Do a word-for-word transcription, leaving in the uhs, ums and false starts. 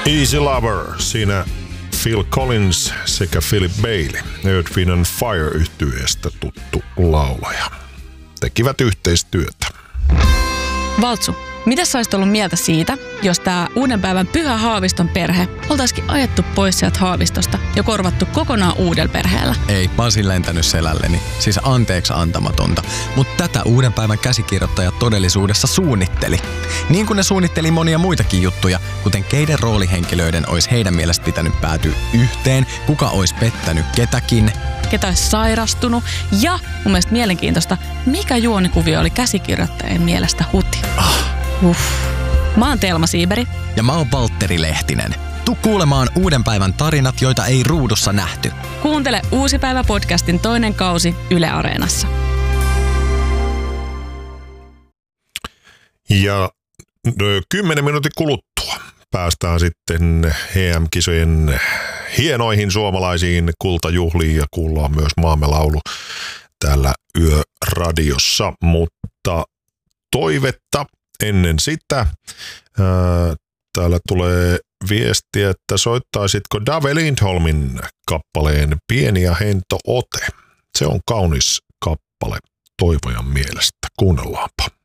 Easy Lover, siinä Phil Collins sekä Philip Bailey, Earth, Wind and Fire-yhtyeestä tuttu laulaja. Tekivät yhteistyötä. Valtsu, mitä sä olisit ollut mieltä siitä, jos tää uuden päivän Pyhä Haaviston perhe oltaisikin ajettu pois sieltä Haavistosta ja korvattu kokonaan uudella perheellä? Ei, mä olisin lentänyt selälleni. Siis anteeksi antamatonta. Mutta tätä uuden päivän käsikirjoittaja todellisuudessa suunnitteli. Niin kuin ne suunnitteli monia muitakin juttuja, kuten keiden roolihenkilöiden olisi heidän mielestä pitänyt päätyä yhteen, kuka olisi pettänyt ketäkin, ketä olisi sairastunut ja mun mielestä mielenkiintoista, mikä juonikuvio oli käsikirjoittajien mielestä huti. Ah. Uff. Mä oon Telma Siiberi. Ja mä oon Valtteri Lehtinen. Tuu kuulemaan uuden päivän tarinat, joita ei ruudussa nähty. Kuuntele Uusi päivä podcastin toinen kausi Yle Areenassa. Ja kymmenen minuutin kuluttua päästään sitten H M-kisojen hienoihin suomalaisiin kultajuhliin ja kuullaan myös Maamme laulu täällä Yöradiossa, mutta toivetta ennen sitä. Ää, täällä tulee viestiä, että soittaisitko Dave Lindholmin kappaleen Pieni ja hento ote. Se on kaunis kappale Toivojan mielestä. Kuunnellaanpa.